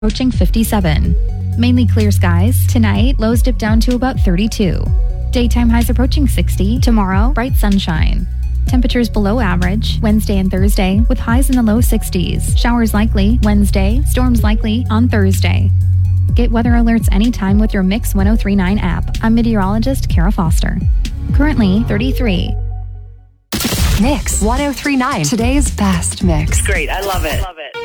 approaching 57. Mainly clear skies. Tonight, lows dip down to about 32. Daytime highs approaching 60. Tomorrow, bright sunshine. Temperatures below average Wednesday and Thursday with highs in the low 60s. Showers likely Wednesday, storms likely on Thursday. Get weather alerts anytime with your Mix 1039 app. I'm meteorologist Kara Foster. Currently 33. Mix 1039, today's best mix. Great, I love it.